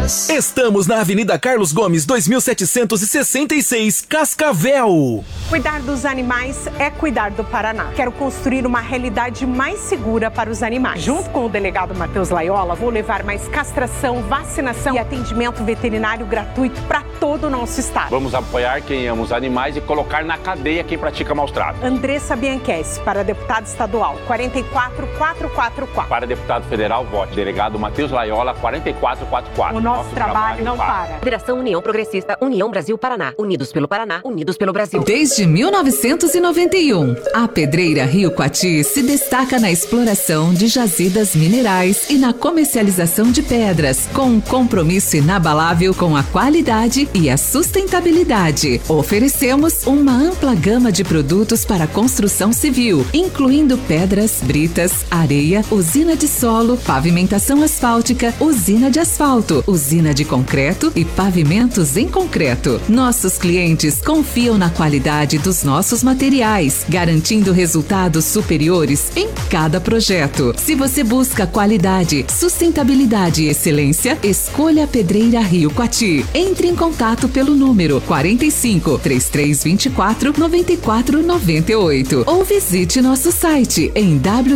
Peças. Estamos na Avenida Carlos Gomes, 2766, Cascavel. Cuidar dos animais é cuidar do Paraná. Quero construir uma realidade mais segura para os animais. Junto com o delegado Matheus Laiola, vou levar mais castração, vacinação e atendimento veterinário gratuito para todo o nosso estado. Vamos apoiar quem ama os animais e colocar na cadeia quem pratica maus-tratos. Andressa Bianchessi, para deputada estadual, 44444. Para deputado federal, vote delegado Matheus Laiola, 4444. O nosso trabalho não para. Federação União Progressista, União Brasil Paraná. Unidos pelo Paraná, unidos pelo Brasil. Desde 1991, a Pedreira Rio Coati se destaca na exploração de jazidas minerais e na comercialização de pedras, com um compromisso inabalável com a qualidade e a sustentabilidade. Oferecemos uma ampla gama de produtos para construção civil, incluindo pedras, britas, areia, usina de solo, pavimentação asfáltica, usina de asfalto, usina de concreto e pavimentos em concreto. Nossos clientes confiam na qualidade dos nossos materiais, garantindo resultados superiores em cada projeto. Se você busca qualidade, sustentabilidade e excelência, escolha a Pedreira Rio Coati. Entre em contato pelo número 45 3324 9498 ou visite nosso site em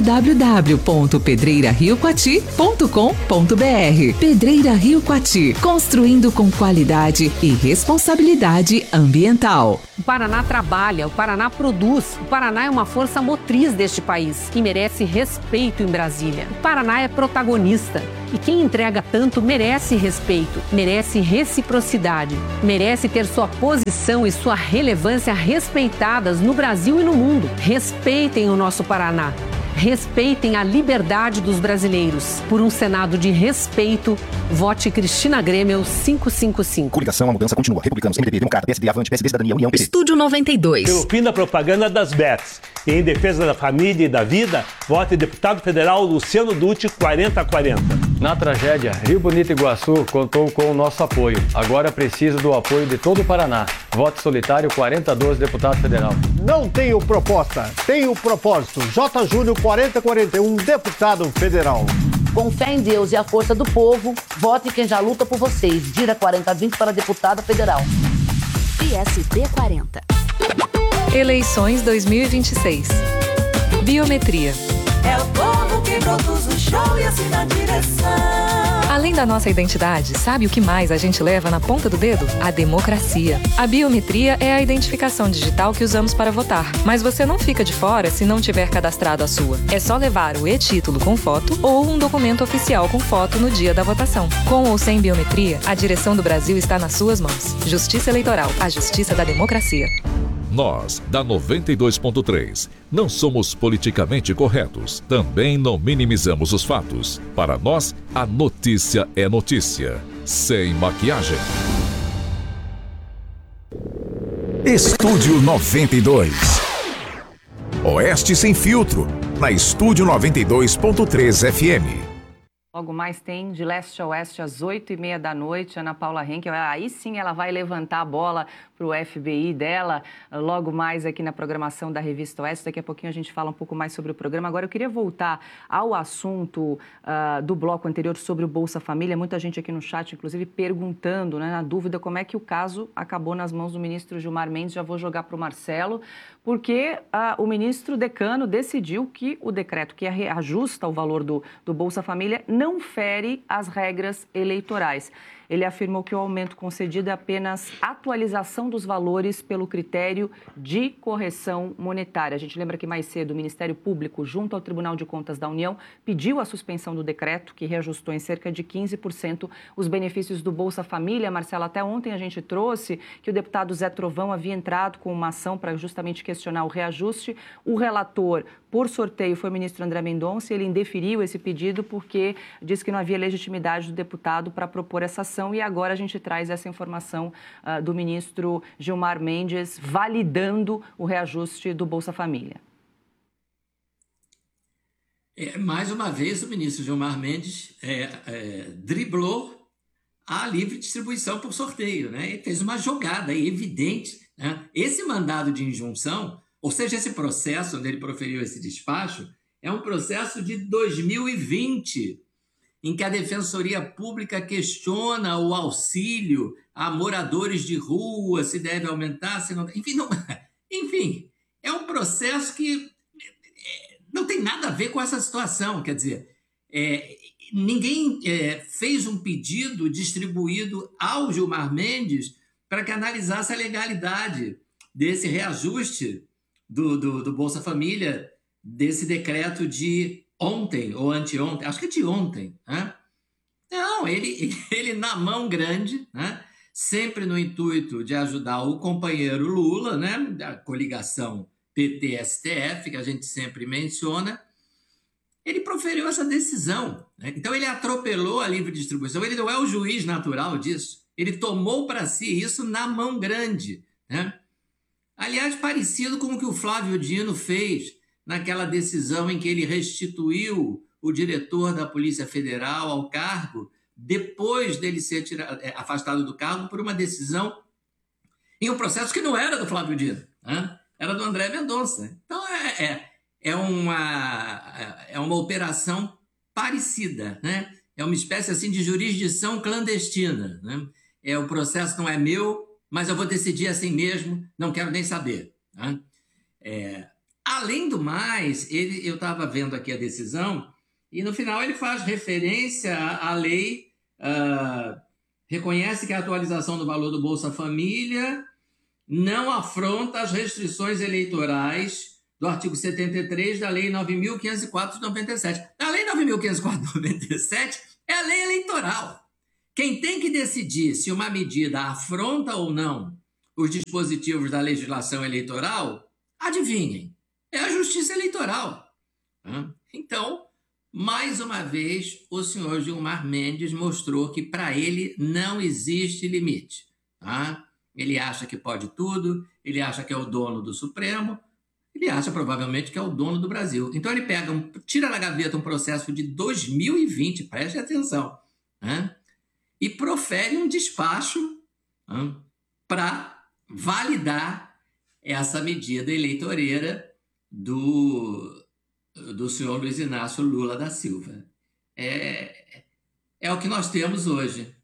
www.pedreirariocoati.com.br. Pedreira Rio Coati, construindo com qualidade e responsabilidade ambiental. O Paraná trabalha, o Paraná produz, o Paraná é uma força motriz deste país que merece respeito em Brasília. O Paraná é protagonista e quem entrega tanto merece respeito, merece reciprocidade, merece ter sua posição e sua relevância respeitadas no Brasil e no mundo. Respeitem o nosso Paraná. Respeitem a liberdade dos brasileiros. Por um Senado de respeito, vote Cristina Grêmio 555. Coligação, a mudança continua. Republicanos, MDB, Democrata, PSD, Avante, PSD, Cidadania, União, PT. Estúdio 92. Pelo fim da propaganda das bets e em defesa da família e da vida, vote deputado federal Luciano Dutti 4040. Na tragédia, Rio Bonito Iguaçu contou com o nosso apoio. Agora precisa do apoio de todo o Paraná. Vote solitário 4012, deputado federal. Não tenho proposta, tenho propósito. J. Júnior 4041, deputado federal. Com fé em Deus e a força do povo, vote quem já luta por vocês. Dira 4020 para deputada federal. PSD 40. Eleições 2026. Biometria. É o povo que produz o show e assina a direção. Além da nossa identidade, sabe o que mais a gente leva na ponta do dedo? A democracia. A biometria é a identificação digital que usamos para votar. Mas você não fica de fora se não tiver cadastrado a sua. É só levar o e-título com foto ou um documento oficial com foto no dia da votação. Com ou sem biometria, a direção do Brasil está nas suas mãos. Justiça Eleitoral, a justiça da democracia. Nós, da 92.3, não somos politicamente corretos. Também não minimizamos os fatos. Para nós, a notícia é notícia. Sem maquiagem. Estúdio 92. Oeste Sem Filtro, na Estúdio 92.3 FM. Logo mais tem de leste a oeste às 8h30 da noite, Ana Paula Henkel. Aí sim ela vai levantar a bola para o FBI dela, logo mais aqui na programação da Revista Oeste. Daqui a pouquinho a gente fala um pouco mais sobre o programa. Agora eu queria voltar ao assunto do bloco anterior sobre o Bolsa Família. Muita gente aqui no chat, inclusive, perguntando, né, na dúvida, como é que o caso acabou nas mãos do ministro Gilmar Mendes. Já vou jogar para o Marcelo, porque o ministro decano decidiu que o decreto que reajusta o valor do Bolsa Família não fere as regras eleitorais. Ele afirmou que o aumento concedido é apenas atualização dos valores pelo critério de correção monetária. A gente lembra que mais cedo o Ministério Público, junto ao Tribunal de Contas da União, pediu a suspensão do decreto, que reajustou em cerca de 15% os benefícios do Bolsa Família. Marcelo, até ontem a gente trouxe que o deputado Zé Trovão havia entrado com uma ação para justamente questionar o reajuste. O relator, por sorteio, foi o ministro André Mendonça, e ele indeferiu esse pedido porque disse que não havia legitimidade do deputado para propor essa ação. E agora a gente traz essa informação do ministro Gilmar Mendes validando o reajuste do Bolsa Família. Mais uma vez, o ministro Gilmar Mendes driblou a livre distribuição por sorteio, né? E fez uma jogada evidente, né? Esse mandado de injunção, ou seja, esse processo onde ele proferiu esse despacho, é um processo de 2020. em que a Defensoria Pública questiona o auxílio a moradores de rua, se deve aumentar, se não... Enfim, é um processo que não tem nada a ver com essa situação. Quer dizer, ninguém fez um pedido distribuído ao Gilmar Mendes para que analisasse a legalidade desse reajuste do Bolsa Família, desse decreto de ontem ou anteontem, acho que é de ontem, né? Não, ele na mão grande, né? Sempre no intuito de ajudar o companheiro Lula, né? Da coligação PT-STF, que a gente sempre menciona, ele proferiu essa decisão, né? Então ele atropelou a livre distribuição, ele não é o juiz natural disso, ele tomou para si isso na mão grande, né? Aliás, parecido com o que o Flávio Dino fez naquela decisão em que ele restituiu o diretor da Polícia Federal ao cargo depois dele ser afastado do cargo por uma decisão em um processo que não era do Flávio Dino, né? Era do André Mendonça. Então é uma operação parecida, né? É uma espécie assim de jurisdição clandestina, né? O processo não é meu, mas eu vou decidir assim mesmo, não quero nem saber, né? Além do mais, eu estava vendo aqui a decisão e no final ele faz referência à lei, reconhece que a atualização do valor do Bolsa Família não afronta as restrições eleitorais do artigo 73 da Lei 9.504 de 97. A Lei 9.504 de 97 é a lei eleitoral. Quem tem que decidir se uma medida afronta ou não os dispositivos da legislação eleitoral, adivinhem, é a Justiça Eleitoral. Então, mais uma vez, o senhor Gilmar Mendes mostrou que para ele não existe limite. Ele acha que pode tudo, ele acha que é o dono do Supremo, ele acha provavelmente que é o dono do Brasil. Então ele tira da gaveta um processo de 2020, preste atenção, e profere um despacho para validar essa medida eleitoreira do senhor Luiz Inácio Lula da Silva. É o que nós temos hoje.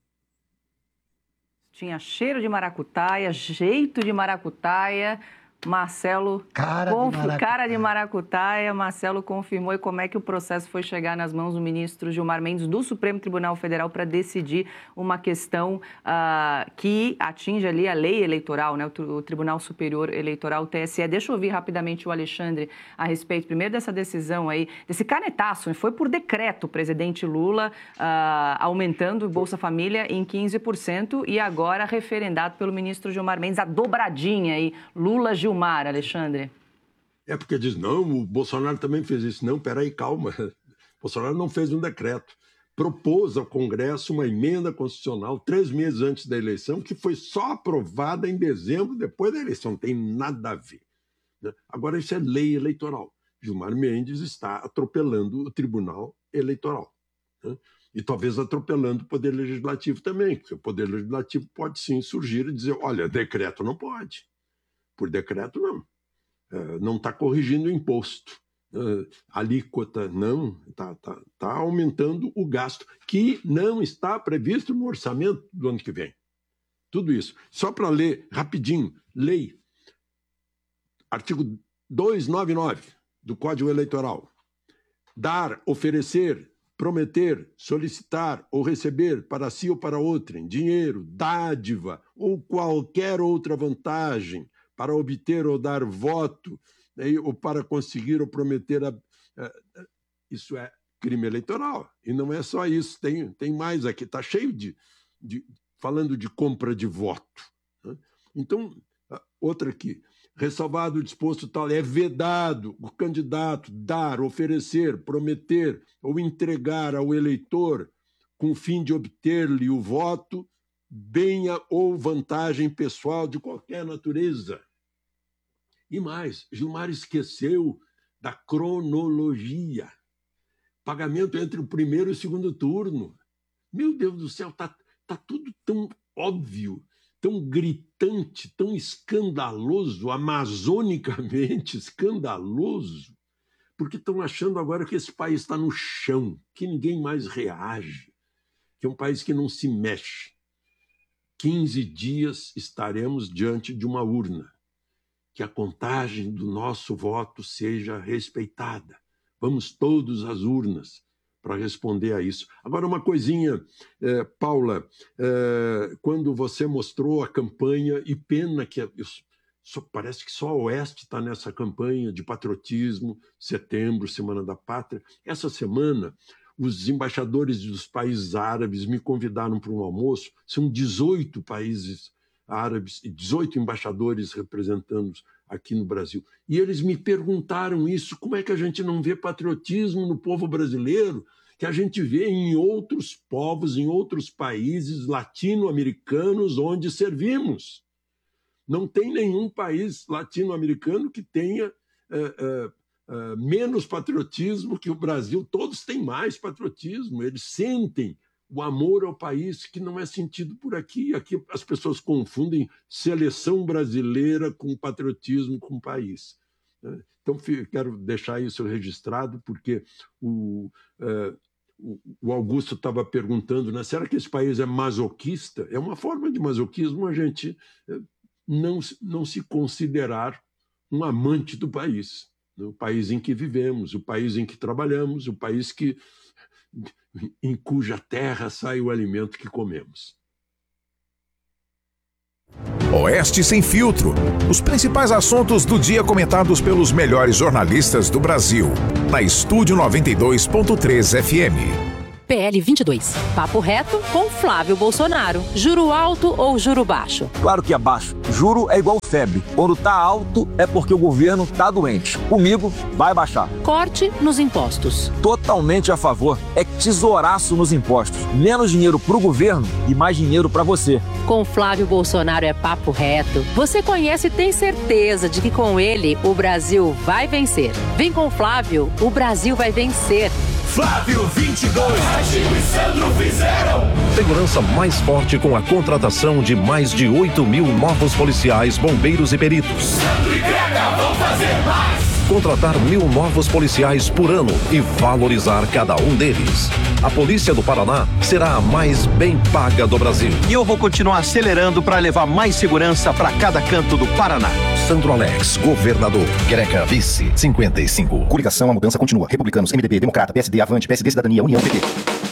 Tinha cheiro de maracutaia, jeito de maracutaia. Marcelo, cara de maracutaia, Marcelo confirmou. E como é que o processo foi chegar nas mãos do ministro Gilmar Mendes do Supremo Tribunal Federal para decidir uma questão que atinge ali a lei eleitoral, né? O Tribunal Superior Eleitoral, o TSE. Deixa eu ouvir rapidamente o Alexandre a respeito, primeiro, dessa decisão aí, desse canetaço. Foi por decreto o presidente Lula aumentando o Bolsa Família em 15% e agora referendado pelo ministro Gilmar Mendes, a dobradinha aí, Lula-Gilmar, Alexandre. É porque diz, não, o Bolsonaro também fez isso. Não, peraí, calma. O Bolsonaro não fez um decreto. Propôs ao Congresso uma emenda constitucional 3 meses antes da eleição, que foi só aprovada em dezembro, depois da eleição. Não tem nada a ver, né? Agora, isso é lei eleitoral. Gilmar Mendes está atropelando o Tribunal Eleitoral, né? E talvez atropelando o Poder Legislativo também, porque o Poder Legislativo pode sim surgir e dizer, olha, decreto não pode. Por decreto, não. Não está corrigindo o imposto. Alíquota, não. Está aumentando o gasto, que não está previsto no orçamento do ano que vem. Tudo isso. Só para ler rapidinho. Lei. Artigo 299 do Código Eleitoral. Dar, oferecer, prometer, solicitar ou receber para si ou para outrem dinheiro, dádiva ou qualquer outra vantagem para obter ou dar voto, né, ou para conseguir ou prometer... isso é crime eleitoral. E não é só isso, tem mais aqui. Está cheio falando de compra de voto, né? Então, outra aqui. Ressalvado o disposto tal, é vedado o candidato dar, oferecer, prometer ou entregar ao eleitor com o fim de obter-lhe o voto, bem ou vantagem pessoal de qualquer natureza. E mais, Gilmar esqueceu da cronologia. Pagamento entre o primeiro e o segundo turno. Meu Deus do céu, tá tudo tão óbvio, tão gritante, tão escandaloso, amazonicamente escandaloso. porque estão achando agora que esse país está no chão, que ninguém mais reage, que é um país que não se mexe. 15 dias estaremos diante de uma urna, que a contagem do nosso voto seja respeitada. Vamos todos às urnas para responder a isso. Agora, uma coisinha, Paula, quando você mostrou a campanha, e pena que parece que só a Oeste está nessa campanha de patriotismo, setembro, Semana da Pátria. Essa semana, os embaixadores dos países árabes me convidaram para um almoço, são 18 países árabes e 18 embaixadores representando aqui no Brasil. E eles me perguntaram isso, como é que a gente não vê patriotismo no povo brasileiro, que a gente vê em outros povos, em outros países latino-americanos onde servimos. Não tem nenhum país latino-americano que tenha menos patriotismo que o Brasil. Todos têm mais patriotismo, eles sentem o amor ao país que não é sentido por aqui. Aqui as pessoas confundem seleção brasileira com patriotismo com o país. Então, quero deixar isso registrado, porque o Augusto estava perguntando, né, será que esse país é masoquista? É uma forma de masoquismo a gente não se considerar um amante do país, né? O país em que vivemos, o país em que trabalhamos, o país em cuja terra sai o alimento que comemos. Oeste Sem Filtro. Os principais assuntos do dia comentados pelos melhores jornalistas do Brasil. Na Estúdio 92.3 FM. PL 22. Papo reto com Flávio Bolsonaro. Juro alto ou juro baixo? Claro que é baixo. Juro é igual febre. Quando tá alto é porque o governo tá doente. Comigo vai baixar. Corte nos impostos. Totalmente a favor. É tesouraço nos impostos. Menos dinheiro pro governo e mais dinheiro pra você. Com Flávio Bolsonaro é papo reto. Você conhece e tem certeza de que com ele o Brasil vai vencer. Vem com Flávio, o Brasil vai vencer. Flávio 22, Agil e Sandro fizeram. Segurança mais forte com a contratação de mais de 8.000 novos policiais, bombeiros e peritos. Sandro e Grega vão fazer mais. Contratar 1.000 novos policiais por ano e valorizar cada um deles. A Polícia do Paraná será a mais bem paga do Brasil. E eu vou continuar acelerando para levar mais segurança para cada canto do Paraná. Sandro Alex, governador. Greca, vice, 55. Coligação, a mudança continua. Republicanos, MDB, Democrata, PSD, Avante, PSD, Cidadania, União, PT.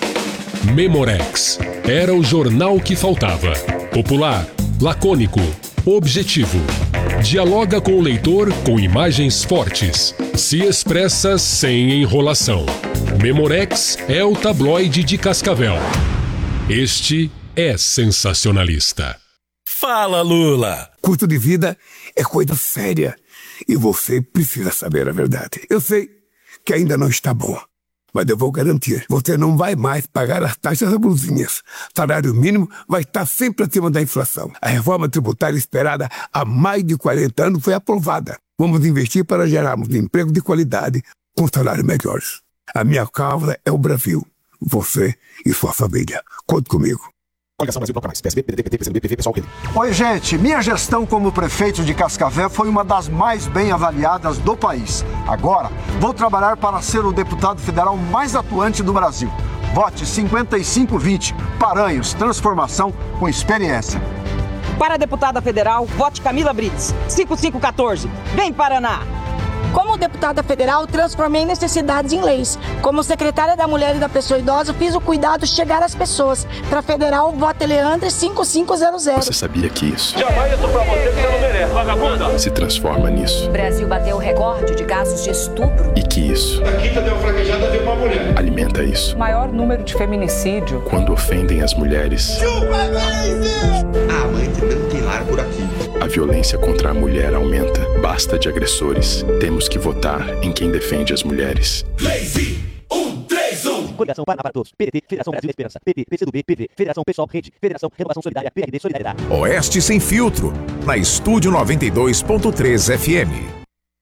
Memorex. Era o jornal que faltava. Popular, lacônico, objetivo. Dialoga com o leitor com imagens fortes. Se expressa sem enrolação. Memorex é o tabloide de Cascavel. Este é sensacionalista. Fala, Lula! Custo de vida é coisa séria e você precisa saber a verdade. Eu sei que ainda não está bom, mas eu vou garantir. Você não vai mais pagar as taxas abusivas. Salário mínimo vai estar sempre acima da inflação. A reforma tributária esperada há mais de 40 anos foi aprovada. Vamos investir para gerarmos emprego de qualidade com salários melhores. A minha causa é o Brasil. Você e sua família. Conte comigo. Coligação Brasil Bloco Mais. PSB, PDT, PT, PCdoB, PV, PSOL, PT. Oi, gente. Minha gestão como prefeito de Cascavel foi uma das mais bem avaliadas do país. Agora, vou trabalhar para ser o deputado federal mais atuante do Brasil. Vote 5520. Paranhos. Transformação com experiência. Para a deputada federal, vote Camila Brits. 5514. Vem, Paraná! Como deputada federal, transformei necessidades em leis. Como secretária da Mulher e da Pessoa Idosa, fiz o cuidado chegar às pessoas. Para federal, vote Leandre 5500. Você sabia que isso Jamais isso pra você que você não merece, vagabunda. se transforma nisso? O Brasil bateu o recorde de casos de estupro. E que isso A quinta deu fraquejada de uma mulher. alimenta isso? O maior número de feminicídio. Quando ofendem as mulheres, A amante não tem lar por aqui. a violência contra a mulher aumenta. Basta de agressores. Temos que votar em quem defende as mulheres. Lazy 131. Coligação Paraná para Todos. PDT, Federação Brasil da Esperança. PT, PCdoB, PV, Federação Pessoal, Rede, Federação Renovação Solidária, PRD, Solidariedade. Oeste Sem Filtro. Na Estúdio 92.3 FM.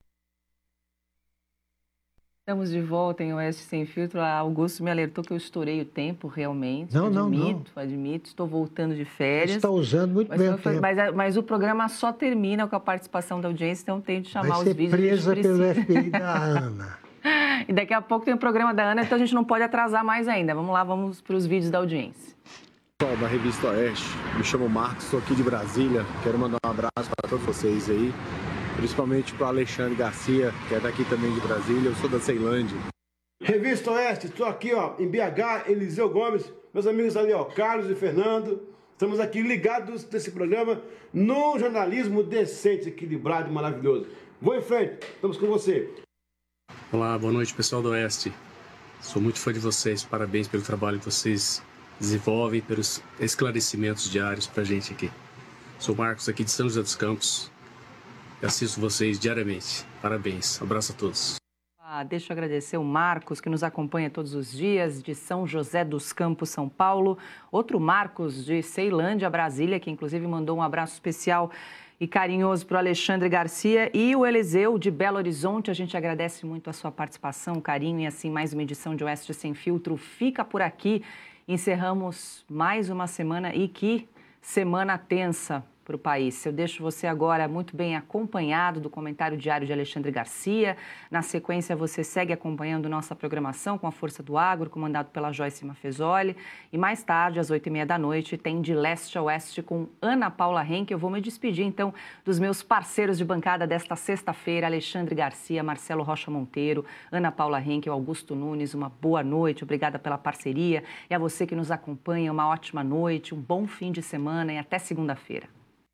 Estamos de volta em Oeste Sem Filtro. A Augusto me alertou que eu estourei o tempo, realmente. Não. Admito. Estou voltando de férias. Você está usando muito bem o tempo. Mas o programa só termina com a participação da audiência, então tenho de chamar Vai os ser vídeos. presa pelo FBI da Ana. E daqui a pouco tem o programa da Ana, então a gente não pode atrasar mais ainda. Vamos lá, vamos para os vídeos da audiência. Pessoal da Revista Oeste, me chamo Marcos, estou aqui de Brasília. Quero mandar um abraço para todos vocês aí, principalmente para o Alexandre Garcia, que é daqui também de Brasília. Eu sou da Ceilândia. Revista Oeste, estou aqui em BH, Eliseu Gomes, meus amigos ali, Carlos e Fernando. Estamos aqui ligados nesse programa no jornalismo decente, equilibrado e maravilhoso. Vou em frente, estamos com você. Olá, boa noite, pessoal do Oeste. Sou muito fã de vocês, parabéns pelo trabalho que vocês desenvolvem, pelos esclarecimentos diários pra gente aqui. Sou Marcos, aqui de São José dos Campos, e assisto vocês diariamente. Parabéns, abraço a todos. Deixa eu agradecer o Marcos, que nos acompanha todos os dias, de São José dos Campos, São Paulo. Outro Marcos, de Ceilândia, Brasília, que inclusive mandou um abraço especial e carinhoso para o Alexandre Garcia. E o Eliseu, de Belo Horizonte. A gente agradece muito a sua participação, carinho, e assim mais uma edição de Oeste Sem Filtro fica por aqui. Encerramos mais uma semana, e que semana tensa para o país. Eu deixo você agora muito bem acompanhado do comentário diário de Alexandre Garcia. Na sequência, você segue acompanhando nossa programação com a Força do Agro, comandado pela Joyce Mafezoli. E mais tarde, às 20h30, tem De Leste a Oeste com Ana Paula Henke. Eu vou me despedir, então, dos meus parceiros de bancada desta sexta-feira, Alexandre Garcia, Marcelo Rocha Monteiro, Ana Paula Henke, Augusto Nunes. Uma boa noite, obrigada pela parceria. E a você que nos acompanha, uma ótima noite, um bom fim de semana e até segunda-feira.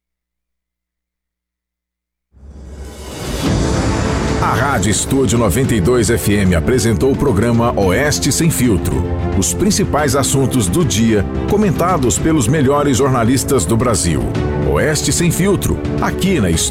A Rádio Estúdio 92 FM apresentou o programa Oeste Sem Filtro. Os principais assuntos do dia, comentados pelos melhores jornalistas do Brasil. Oeste Sem Filtro, aqui na Estúdio.